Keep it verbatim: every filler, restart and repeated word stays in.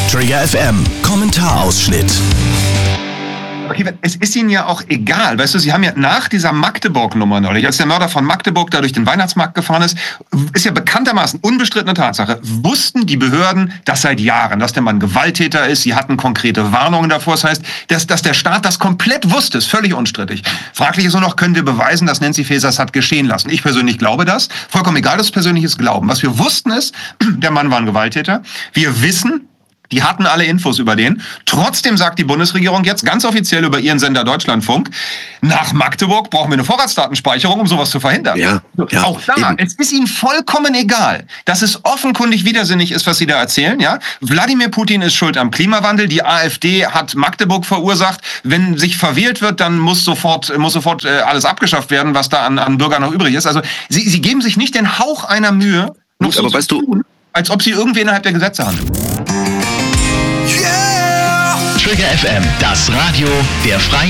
Trigger F M, Kommentarausschnitt. Okay, es ist Ihnen ja auch egal, weißt du, Sie haben ja nach dieser Magdeburg-Nummer neulich, als der Mörder von Magdeburg da durch den Weihnachtsmarkt gefahren ist, ist ja bekanntermaßen unbestrittene Tatsache, wussten die Behörden das seit Jahren, dass der Mann Gewalttäter ist, sie hatten konkrete Warnungen davor, das heißt, dass, dass der Staat das komplett wusste, ist völlig unstrittig. Fraglich ist nur noch, können wir beweisen, dass Nancy Faeser es hat geschehen lassen? Ich persönlich glaube das, vollkommen egal, das ist persönliches Glauben. Was wir wussten ist, der Mann war ein Gewalttäter, wir wissen, die hatten alle Infos über den. Trotzdem sagt die Bundesregierung jetzt ganz offiziell über ihren Sender Deutschlandfunk, nach Magdeburg brauchen wir eine Vorratsdatenspeicherung, um sowas zu verhindern. Ja, ja, auch da, eben. Es ist ihnen vollkommen egal, dass es offenkundig widersinnig ist, was sie da erzählen. Ja, Wladimir Putin ist schuld am Klimawandel, die AfD hat Magdeburg verursacht. Wenn sich verwählt wird, dann muss sofort, muss sofort äh, alles abgeschafft werden, was da an, an Bürgern noch übrig ist. Also sie, sie geben sich nicht den Hauch einer Mühe, noch so aber zu weißt tun, als ob sie irgendwie innerhalb der Gesetze handeln. Trigger F M, das Radio der Freien